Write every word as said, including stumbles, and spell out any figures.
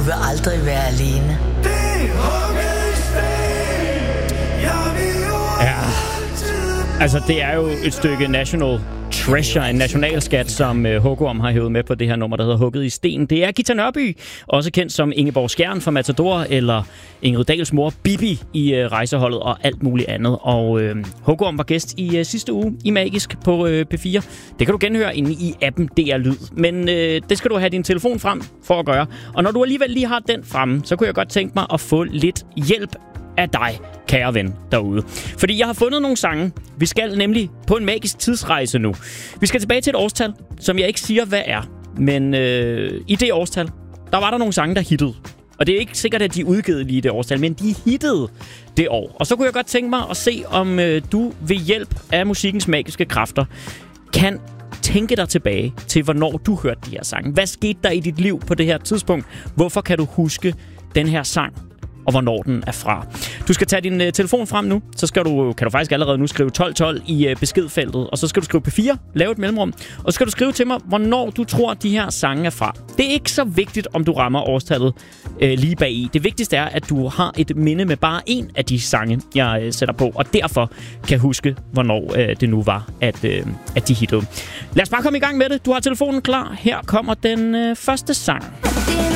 vil aldrig være alene. Ja, altså det er jo et stykke national treasure, en nationalskat, som uh, Hugorm har hævet med på det her nummer, der hedder Hugget i sten. Det er Githa Nørby, også kendt som Ingeborg Skjern fra Matador, eller Ingrid Dahls mor Bibi i uh, Rejseholdet og alt muligt andet. Og uh, Hugorm var gæst i uh, sidste uge i Magisk på uh, P fire. Det kan du genhøre inde i appen D R Lyd. Men uh, det skal du have din telefon frem for at gøre. Og når du alligevel lige har den fremme, så kunne jeg godt tænke mig at få lidt hjælp af dig, kære ven derude. Fordi jeg har fundet nogle sange. Vi skal nemlig på en magisk tidsrejse nu. Vi skal tilbage til et årstal, som jeg ikke siger, hvad er. Men øh, i det årstal, der var der nogle sange, der hittede. Og det er ikke sikkert, at de er udgivet lige i det årstal, men de hittede det år. Og så kunne jeg godt tænke mig at se, om øh, du ved hjælp af musikkens magiske kræfter kan tænke dig tilbage til, hvornår du hørte de her sange. Hvad skete der i dit liv på det her tidspunkt? Hvorfor kan du huske den her sang? Og hvornår den er fra. Du skal tage din uh, telefon frem nu, så skal du, kan du faktisk allerede nu skrive tolv tolv i uh, beskedfeltet, og så skal du skrive P fire, lave et mellemrum, og så skal du skrive til mig, hvornår du tror, de her sange er fra. Det er ikke så vigtigt, om du rammer årstallet uh, lige bag i. Det vigtigste er, at du har et minde med bare en af de sange, jeg uh, sætter på, og derfor kan huske, hvornår uh, det nu var, at, uh, at de hittede. Lad os bare komme i gang med det. Du har telefonen klar. Her kommer den uh, første sang.